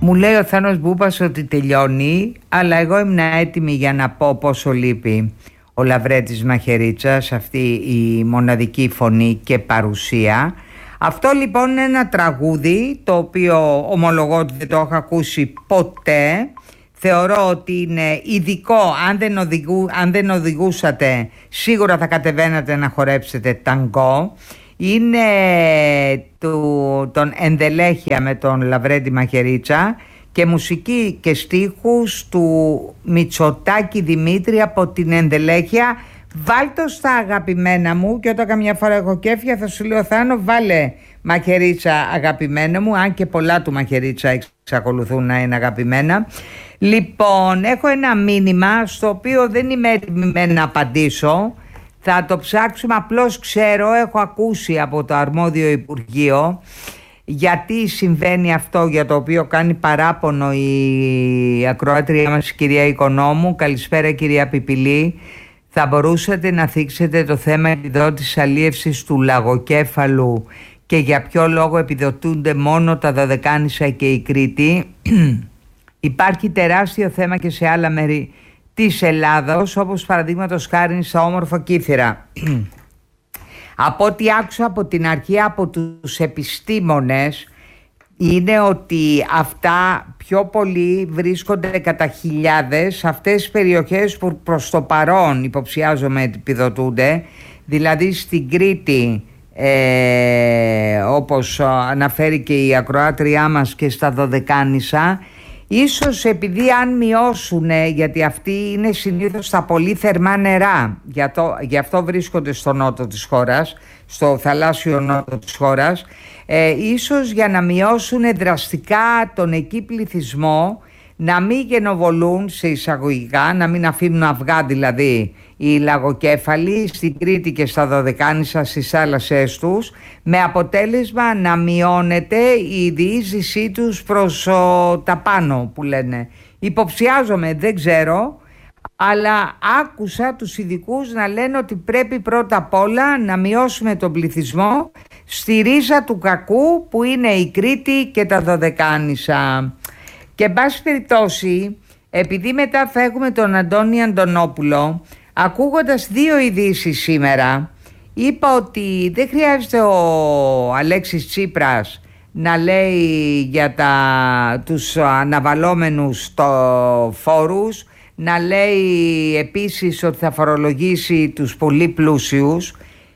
Μου λέει ο Θάνος Μπούπας ότι τελειώνει, αλλά εγώ ήμουν έτοιμη για να πω πόσο λείπει ο Λαβρέτης Μαχαιρίτσας, αυτή η μοναδική φωνή και παρουσία. Αυτό λοιπόν είναι ένα τραγούδι το οποίο ομολογώ ότι δεν το έχω ακούσει ποτέ. Θεωρώ ότι είναι ειδικό. Αν δεν οδηγούσατε, σίγουρα θα κατεβαίνατε να χορέψετε ταγκό. Είναι τον Ενδελέχεια με τον Λαβρέντη Μαχαιρίτσα και μουσική και στίχους του Μητσοτάκη Δημήτρη από την Ενδελέχεια. Βάλτο στα αγαπημένα μου, και όταν καμιά φορά έχω κέφια θα σου λέω Θάνο, βάλε Μαχαιρίτσα αγαπημένα μου, αν και πολλά του Μαχαιρίτσα εξακολουθούν να είναι αγαπημένα. Λοιπόν, έχω ένα μήνυμα στο οποίο δεν είμαι έτοιμη να απαντήσω. Θα το ψάξουμε, απλώς ξέρω, έχω ακούσει από το αρμόδιο Υπουργείο γιατί συμβαίνει αυτό, για το οποίο κάνει παράπονο η ακροάτρια μας, η κυρία Οικονόμου. Καλησπέρα κυρία Πιπηλή. Θα μπορούσατε να θίξετε το θέμα επιδότησης αλίευσης του λαγοκέφαλου και για ποιο λόγο επιδοτούνται μόνο τα Δωδεκάνησα και η Κρήτη? Υπάρχει τεράστιο θέμα και σε άλλα μέρη της Ελλάδος, όπως παραδείγματος χάρη στα όμορφα Κύθυρα. Από ό,τι άκουσα από την αρχή από τους επιστήμονες είναι ότι αυτά πιο πολύ βρίσκονται κατά χιλιάδες αυτές τις περιοχές που προς το παρόν υποψιάζομαι επιδοτούνται, δηλαδή στην Κρήτη, όπως αναφέρει και η ακροάτριά μας, και στα Δωδεκάνησα. Ίσως επειδή αν μειώσουν, γιατί αυτοί είναι συνήθως στα πολύ θερμά νερά, γι' αυτό βρίσκονται στο νότο της χώρας, στο θαλάσσιο νότο της χώρας, ίσως για να μειώσουν δραστικά τον εκεί πληθυσμό, να μην γενοβολούν σε εισαγωγικά, να μην αφήνουν αυγά δηλαδή οι λαγοκέφαλοι στην Κρήτη και στα Δωδεκάνησα, στις θάλασσές τους, με αποτέλεσμα να μειώνεται η διείσδυσή τους προς τα πάνω που λένε. Υποψιάζομαι, δεν ξέρω, αλλά άκουσα τους ειδικούς να λένε ότι πρέπει πρώτα απ' όλα να μειώσουμε τον πληθυσμό στη ρίζα του κακού που είναι η Κρήτη και τα Δωδεκάνησα. Και εν πάση περιπτώσει, επειδή μετά θα έχουμε τον Αντώνη Αντωνόπουλο, ακούγοντας δύο ειδήσεις σήμερα, είπα ότι δεν χρειάζεται ο Αλέξης Τσίπρας να λέει για τους αναβαλώμενους φόρους, να λέει επίσης ότι θα φορολογήσει τους πολύ πλούσιους.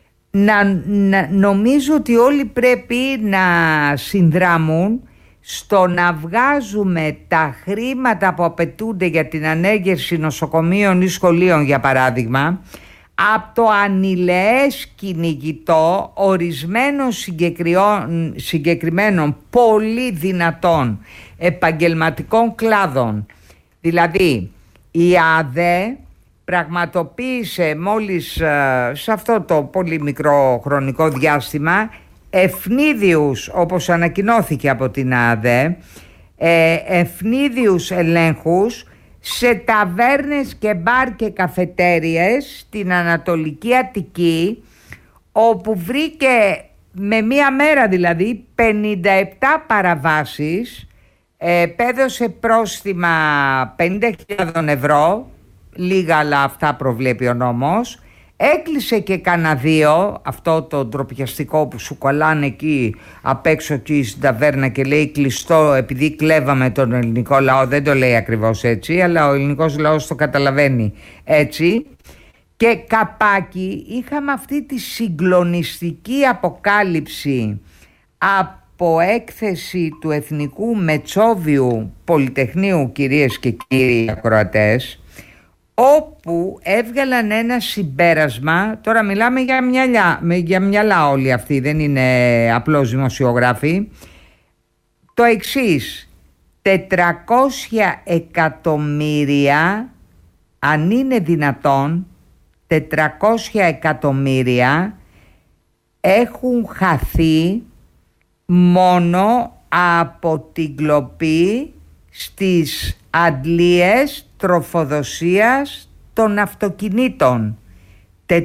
Νομίζω ότι όλοι πρέπει να συνδράμουν στο να βγάζουμε τα χρήματα που απαιτούνται για την ανέγερση νοσοκομείων ή σχολείων, για παράδειγμα, από το ανηλαιές κυνηγητό ορισμένων συγκεκριμένων πολύ δυνατών επαγγελματικών κλάδων. Δηλαδή η ΑΔΕ πραγματοποίησε μόλις σε αυτό το πολύ μικρό χρονικό διάστημα ευνίδιους, όπως ανακοινώθηκε από την ΑΔΕ, ευνίδιους ελέγχους σε ταβέρνες και μπαρ και καφετέριες στην Ανατολική Αττική, όπου βρήκε με μία μέρα δηλαδή 57 παραβάσεις, πέδωσε πρόστιμα 50.000 ευρώ, λίγα αλλά αυτά προβλέπει ο νόμος. Έκλεισε και κανένα δύο, αυτό το ντροπιαστικό που σου κολλάνε εκεί απ' έξω εκεί στην ταβέρνα και λέει κλειστό επειδή κλέβαμε τον ελληνικό λαό. Δεν το λέει ακριβώς έτσι, αλλά ο ελληνικός λαός το καταλαβαίνει έτσι. Και καπάκι είχαμε αυτή τη συγκλονιστική αποκάλυψη από έκθεση του Εθνικού Μετσόβιου Πολυτεχνείου, κυρίες και κύριοι ακροατές, όπου έβγαλαν ένα συμπέρασμα. Τώρα μιλάμε για μυαλά όλοι αυτοί, δεν είναι απλώς δημοσιογράφοι. Το εξής: 400 εκατομμύρια, αν είναι δυνατόν, 400 εκατομμύρια έχουν χαθεί μόνο από την κλοπή στις αντλίες τροφοδοσίας των αυτοκινήτων. 400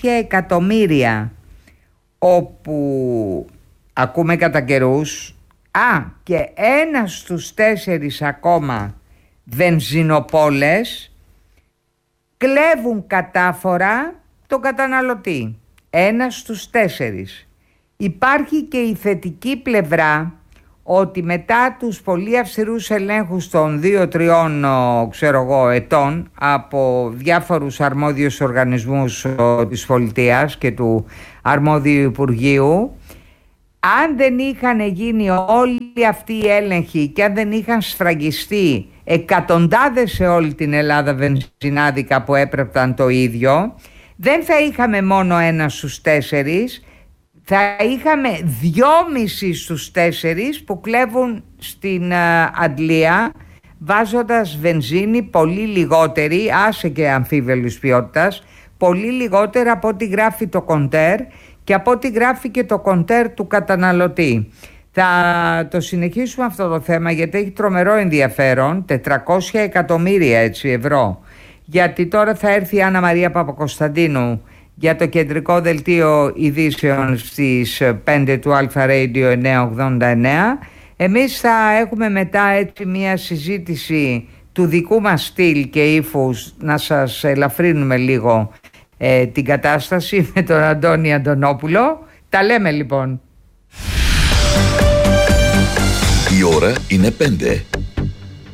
εκατομμύρια, όπου ακούμε κατά καιρούς Και 1 στους 4 ακόμα βενζινοπόλες κλέβουν κατάφορα τον καταναλωτή. 1 στους 4. Υπάρχει και η θετική πλευρά ότι μετά τους πολύ αυστηρούς ελέγχους των 2-3 ετών από διάφορους αρμόδιους οργανισμούς της πολιτείας και του αρμόδιου Υπουργείου, αν δεν είχαν γίνει όλοι αυτοί οι έλεγχοι και αν δεν είχαν σφραγιστεί εκατοντάδες σε όλη την Ελλάδα βενζινάδικα που έπρεπταν το ίδιο, δεν θα είχαμε μόνο 1 στους 4, θα είχαμε 2,5 στους 4 που κλέβουν στην αντλία, βάζοντας βενζίνη πολύ λιγότερη, άσε και αμφίβολης ποιότητας, πολύ λιγότερα από ό,τι γράφει το κοντέρ και από ό,τι γράφει και το κοντέρ του καταναλωτή. Θα το συνεχίσουμε αυτό το θέμα γιατί έχει τρομερό ενδιαφέρον, 400 εκατομμύρια ευρώ. Γιατί τώρα θα έρθει η Άννα Μαρία Παπακοσταντίνου για το κεντρικό δελτίο ειδήσεων στις 5 του Αλφα Radio 989. Εμείς θα έχουμε μετά έτσι μια συζήτηση του δικού μας στυλ και ύφους, να σας ελαφρύνουμε λίγο την κατάσταση με τον Αντώνη Αντωνόπουλο. Τα λέμε λοιπόν. Η ώρα είναι 5.